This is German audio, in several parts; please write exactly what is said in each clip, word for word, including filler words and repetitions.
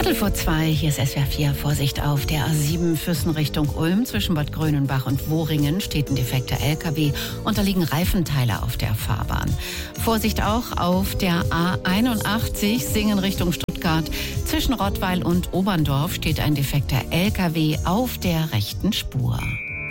Viertel vor zwei, hier ist S W R vier. Vorsicht auf der A sieben Füssen Richtung Ulm. Zwischen Bad Grönenbach und Wohringen steht ein defekter L K W und da liegen Reifenteile auf der Fahrbahn. Vorsicht auch auf der A einundachtzig Singen Richtung Stuttgart. Zwischen Rottweil und Oberndorf steht ein defekter L K W auf der rechten Spur.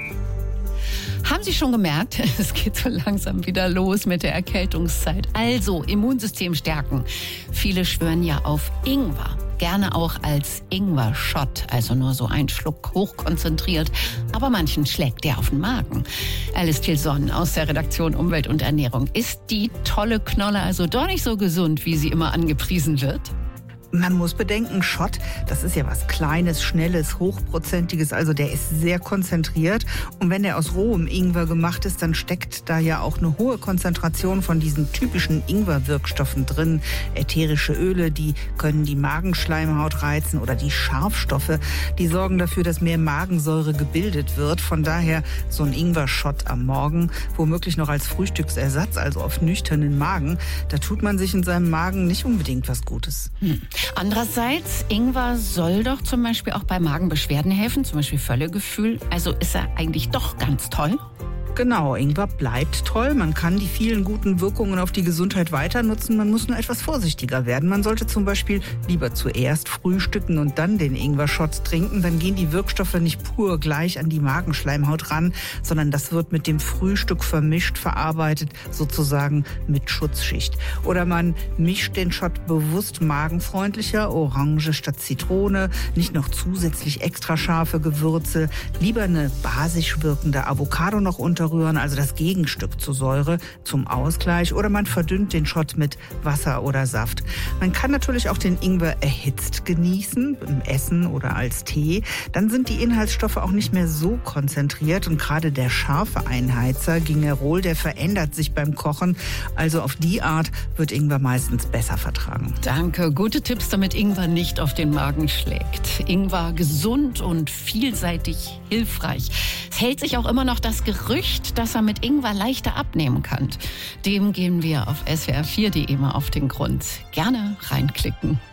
Haben Sie schon gemerkt, es geht so langsam wieder los mit der Erkältungszeit. Also Immunsystem stärken. Viele schwören ja auf Ingwer. Gerne auch als Ingwer-Shot, also nur so ein Schluck hochkonzentriert. Aber manchen schlägt der auf den Magen. Alice Tilson aus der Redaktion Umwelt und Ernährung. Ist die tolle Knolle also doch nicht so gesund, wie sie immer angepriesen wird? Man muss bedenken, Shot, das ist ja was Kleines, Schnelles, Hochprozentiges, also der ist sehr konzentriert. Und wenn der aus rohem Ingwer gemacht ist, dann steckt da ja auch eine hohe Konzentration von diesen typischen Ingwer-Wirkstoffen drin. Ätherische Öle, die können die Magenschleimhaut reizen, oder die Scharfstoffe, die sorgen dafür, dass mehr Magensäure gebildet wird. Von daher so ein Ingwer-Shot am Morgen, womöglich noch als Frühstücksersatz, also auf nüchternen Magen, da tut man sich in seinem Magen nicht unbedingt was Gutes. Hm. Andererseits, Ingwer soll doch zum Beispiel auch bei Magenbeschwerden helfen, zum Beispiel Völlegefühl. Also ist er eigentlich doch ganz toll? Genau, Ingwer bleibt toll. Man kann die vielen guten Wirkungen auf die Gesundheit weiter nutzen. Man muss nur etwas vorsichtiger werden. Man sollte zum Beispiel lieber zuerst frühstücken und dann den Ingwer-Shot trinken. Dann gehen die Wirkstoffe nicht pur gleich an die Magenschleimhaut ran, sondern das wird mit dem Frühstück vermischt, verarbeitet, sozusagen mit Schutzschicht. Oder man mischt den Shot bewusst magenfreundlicher, Orange statt Zitrone, nicht noch zusätzlich extra scharfe Gewürze, lieber eine basisch wirkende Avocado noch unter also das Gegenstück zur Säure, zum Ausgleich, oder man verdünnt den Shot mit Wasser oder Saft. Man kann natürlich auch den Ingwer erhitzt genießen, im Essen oder als Tee. Dann sind die Inhaltsstoffe auch nicht mehr so konzentriert, und gerade der scharfe Einheizer, Gingerol, der verändert sich beim Kochen. Also auf die Art wird Ingwer meistens besser vertragen. Danke, gute Tipps, damit Ingwer nicht auf den Magen schlägt. Ingwer gesund und vielseitig hilfreich. Es hält sich auch immer noch das Gerücht, dass er mit Ingwer leichter abnehmen kann. Dem gehen wir auf S W R vier punkt de mal auf den Grund. Gerne reinklicken.